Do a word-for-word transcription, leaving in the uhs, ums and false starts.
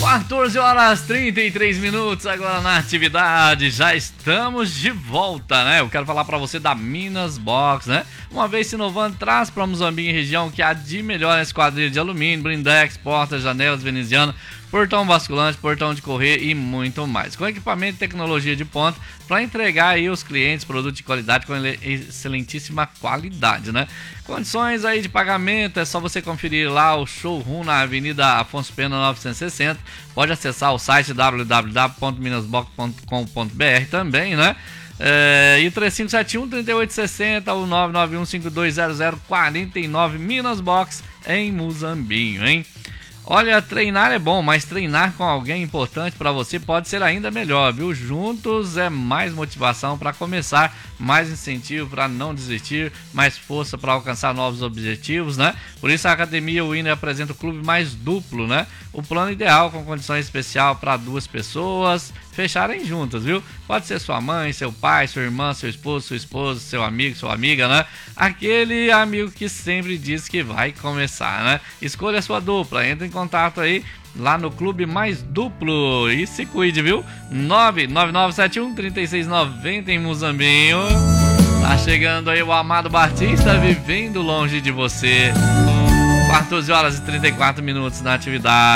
quatorze horas e trinta e três minutos agora na atividade, já estamos de volta, né? Eu quero falar para você da Minas Box, né? Uma vez se inovando, traz para Muzambinho região que há de melhor na esquadrilha de alumínio, blindex, portas, janelas venezianas, portão basculante, portão de correr e muito mais. Com equipamento e tecnologia de ponta para entregar aí aos clientes produto de qualidade com excelentíssima qualidade, né? Condições aí de pagamento, é só você conferir lá o showroom na Avenida Afonso Pena novecentos e sessenta. Pode acessar o site w w w ponto minasbox ponto com ponto b r também, né? É, e três cinco sete um, três oito seis zero ou nove nove um cinco dois zero zero quatro nove Minas Box em Muzambinho, hein? Olha, treinar é bom, mas treinar com alguém importante para você pode ser ainda melhor, viu? Juntos é mais motivação para começar, mais incentivo para não desistir, mais força para alcançar novos objetivos, né? Por isso a Academia Winner apresenta o clube mais duplo, né? O plano ideal com condições especiais para duas pessoas fecharem juntas, viu? Pode ser sua mãe, seu pai, sua irmã, seu esposo, sua esposa, seu amigo, sua amiga, né? Aquele amigo que sempre diz que vai começar, né? Escolha a sua dupla, entre em contato aí lá no Clube Mais Duplo e se cuide, viu? nove nove nove sete um, três seis nove zero em Muzambinho. Tá chegando aí o Amado Batista, Vivendo Longe de Você. quatorze horas e trinta e quatro minutos na atividade.